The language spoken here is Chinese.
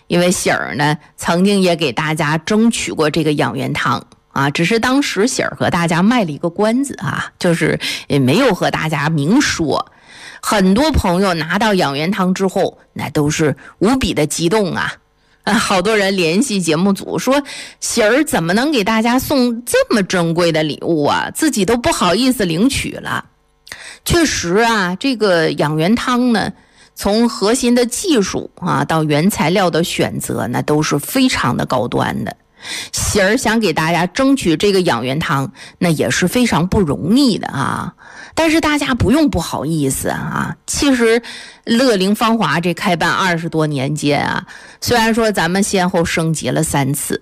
因为喜儿呢曾经也给大家争取过这个养元汤啊，只是当时喜儿和大家卖了一个关子啊，就是也没有和大家明说。很多朋友拿到养元汤之后，那都是无比的激动啊！好多人联系节目组说，喜儿怎么能给大家送这么珍贵的礼物啊？自己都不好意思领取了。确实啊，这个养元汤呢，从核心的技术啊到原材料的选择，那都是非常的高端的。喜儿想给大家争取这个养元汤，那也是非常不容易的啊。但是大家不用不好意思啊，其实乐龄芳华这开办20多年间啊，虽然说咱们先后升级了3次